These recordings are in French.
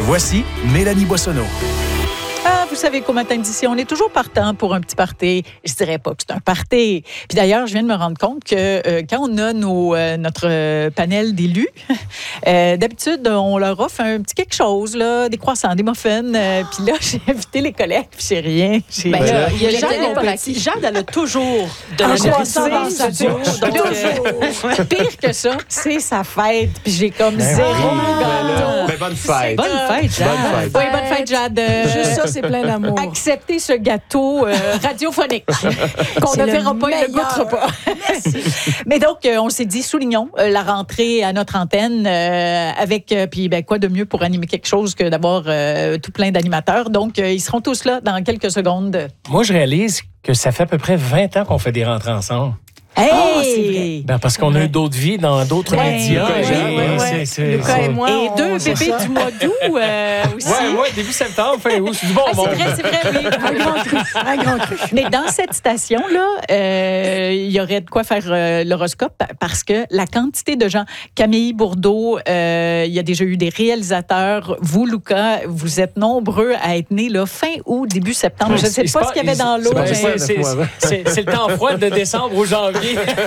Voici Mélanie Boissonneau. Vous savez qu'au matin d'ici, on est toujours partant pour un petit party. Je dirais pas que c'est un party. Puis d'ailleurs, je viens de me rendre compte que quand on a notre panel d'élus, d'habitude, on leur offre un petit quelque chose, là, des croissants, des muffins. Puis là, j'ai invité les collègues, puis j'ai rien. Il y a Jade, elle a toujours de la croissant dans sa bouche. Pire que ça, c'est sa fête. Puis j'ai comme zéro gâteau. Bonne fête. Bonne fête, Jade. Oui, bonne fête, Jade. Juste ça, c'est plein d'amour. Acceptez ce gâteau radiophonique qu'on ne verra pas et ne goûtera pas. Mais donc, on s'est dit, soulignons la rentrée à notre antenne avec, puis quoi de mieux pour animer quelque chose que d'avoir tout plein d'animateurs. Donc, ils seront tous là dans quelques secondes. Moi, je réalise que ça fait à peu près 20 ans qu'on fait des rentrées ensemble. Hey! Ben parce qu'on a eu d'autres vies dans d'autres médias. Lucas et moi, et deux bébés du mois d'août aussi. Ouais, moi, début septembre, fin août, c'est du bon monde. C'est vrai, oui. Un grand cru. Mais dans cette station-là, il y aurait de quoi faire l'horoscope parce que la quantité de gens, Camille Bourdeau, il y a déjà eu des réalisateurs. Vous, Lucas, vous êtes nombreux à être nés là, fin août, début septembre. Je ne sais pas ce qu'il y avait dans l'eau. C'est le temps froid de décembre ou janvier.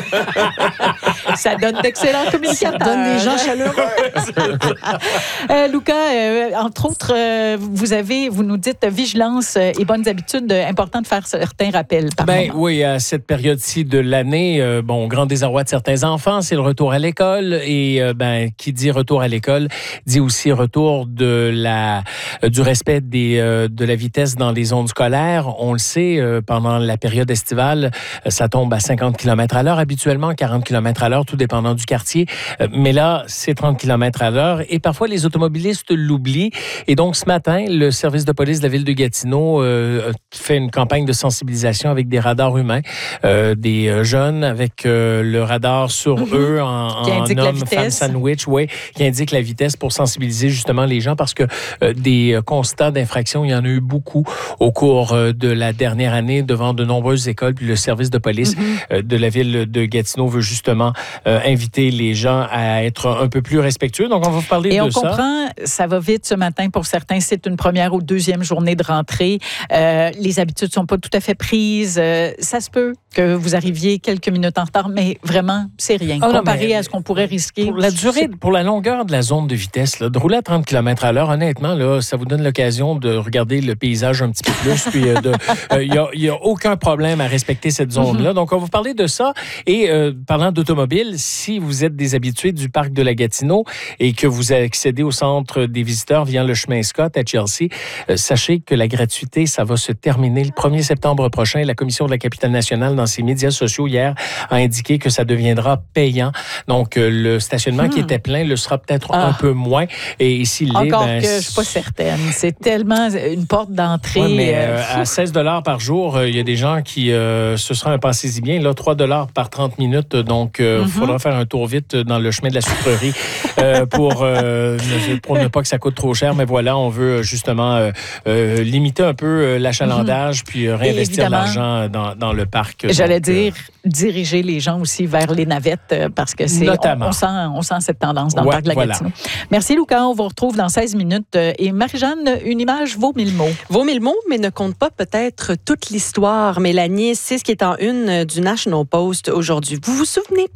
Ça donne d'excellents communicateurs. Ça donne des gens chaleureux. Lucas, entre autres, vous nous dites vigilance et bonnes habitudes, important de faire certains rappels par moment. Oui, à cette période-ci de l'année, grand désarroi de certains enfants, c'est le retour à l'école et qui dit retour à l'école dit aussi retour du respect de la vitesse dans les zones scolaires. On le sait, pendant la période estivale, ça tombe à 50 km à l'heure, habituellement 40 km à l'heure, tout dépendant du quartier. Mais là, c'est 30 km à l'heure et parfois les automobilistes l'oublient. Et donc, ce matin, le service de police de la ville de Gatineau fait une campagne de sensibilisation avec des radars humains, des jeunes avec le radar sur eux en homme, femme sandwich, qui indique la vitesse pour sensibiliser justement les gens parce que des constats d'infraction, il y en a eu beaucoup au cours de la dernière année devant de nombreuses écoles. Puis le service de police de la ville de Gatineau veut justement inviter les gens à être un peu plus respectueux. Donc, on va vous parler de ça. Et on comprend, ça va vite ce matin pour certains. C'est une première ou deuxième journée de rentrée. Les habitudes ne sont pas tout à fait prises. Ça se peut que vous arriviez quelques minutes en retard, mais vraiment, c'est rien. Comparé à ce qu'on pourrait risquer. Pour la longueur de la zone de vitesse, là, de rouler à 30 km à l'heure, honnêtement, là, ça vous donne l'occasion de regarder le paysage un petit peu plus. Puis, il n'y a aucun problème à respecter cette zone-là. Donc, on va vous parler de ça. Et parlant d'automobile, si vous êtes des habitués du parc de la Gatineau et que vous accédez au centre des visiteurs via le chemin Scott à Chelsea, sachez que la gratuité, ça va se terminer le 1er septembre prochain. La Commission de la capitale nationale, dans ses médias sociaux hier, a indiqué que ça deviendra payant. Donc, le stationnement qui était plein le sera peut-être un peu moins. Et ici, encore que je ne suis pas certaine. C'est tellement une porte d'entrée. Oui, mais à 16 $ par jour, il y a des gens qui... ce sera un pensez-y bien, là, 3 $ par 30 minutes. Donc, il faudra faire un tour vite dans le chemin de la sucrerie pour ne pas que ça coûte trop cher. Mais voilà, on veut justement limiter un peu l'achalandage puis réinvestir l'argent dans le parc. J'allais dire, diriger les gens aussi vers les navettes parce que c'est on sent cette tendance dans le parc de la Gatineau. Merci, Lucas. On vous retrouve dans 16 minutes. Et Marie-Jeanne, une image vaut 1000 mots. Vaut 1000 mots, mais ne compte pas peut-être toute l'histoire. Mélanie, c'est ce qui est en une du National Post aujourd'hui. Vous vous souvenez